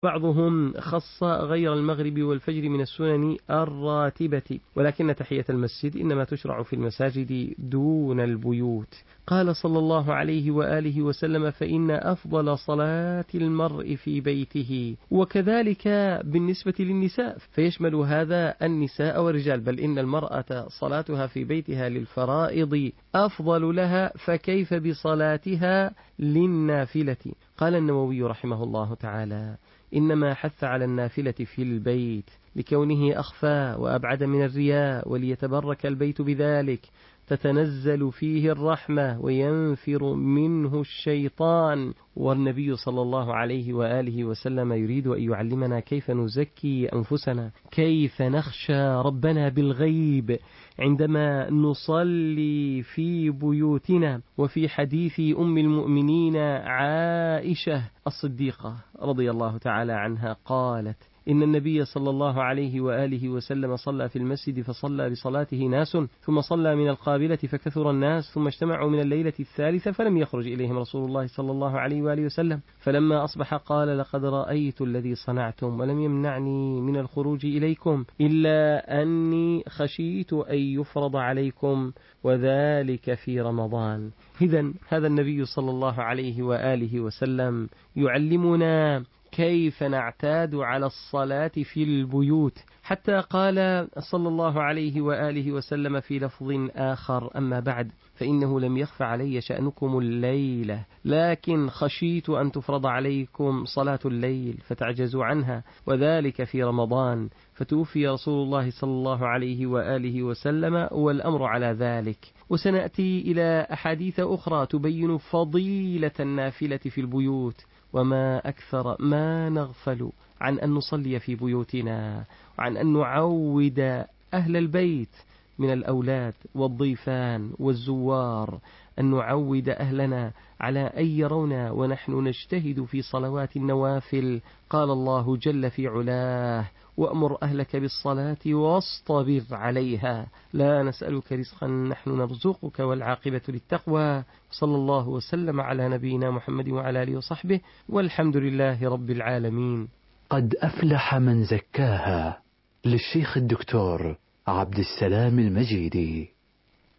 بعضهم خص غير المغرب والفجر من السنن الراتبة، ولكن تحية المسجد إنما تشرع في المساجد دون البيوت. قال صلى الله عليه وآله وسلم: فإن أفضل صلاة المرء في بيته. وكذلك بالنسبة للنساء، فيشمل هذا النساء والرجال، بل إن المرأة صلاتها في بيتها للفرائض أفضل لها، فكيف بصلاتها للنافلة؟ قال النووي رحمه الله تعالى: إنما حث على النافلة في البيت لكونه أخفى وأبعد من الرياء، وليتبرك البيت بذلك، تتنزل فيه الرحمة وينفر منه الشيطان. والنبي صلى الله عليه وآله وسلم يريد أن يعلمنا كيف نزكي أنفسنا، كيف نخشى ربنا بالغيب عندما نصلي في بيوتنا. وفي حديث أم المؤمنين عائشة الصديقة رضي الله تعالى عنها قالت: إن النبي صلى الله عليه وآله وسلم صلى في المسجد، فصلى بصلاته ناس، ثم صلى من القابلة فكثر الناس، ثم اجتمعوا من الليلة الثالثة فلم يخرج إليهم رسول الله صلى الله عليه وآله وسلم، فلما أصبح قال: لقد رأيت الذي صنعتم، ولم يمنعني من الخروج إليكم إلا أني خشيت أن يفرض عليكم، وذلك في رمضان. إذن هذا النبي صلى الله عليه وآله وسلم يعلمنا كيف نعتاد على الصلاة في البيوت، حتى قال صلى الله عليه وآله وسلم في لفظ آخر: أما بعد، فإنه لم يخف علي شأنكم الليلة، لكن خشيت أن تفرض عليكم صلاة الليل فتعجزوا عنها، وذلك في رمضان. فتوفي رسول الله صلى الله عليه وآله وسلم والأمر على ذلك. وسنأتي إلى أحاديث أخرى تبين فضيلة النافلة في البيوت، وما أكثر ما نغفل عن أن نصلي في بيوتنا، وعن أن نعود أهل البيت من الأولاد والضيفان والزوار، أن نعود أهلنا على أن يرونا ونحن نجتهد في صلوات النوافل. قال الله جل في علاه: وأمر أهلك بالصلاة واصطبر عليها، لا نسألك رزقا نحن نرزقك، والعاقبة للتقوى. صلى الله وسلم على نبينا محمد وعلى آله وصحبه، والحمد لله رب العالمين. قد أفلح من زكاها، للشيخ الدكتور عبد السلام المجيدي.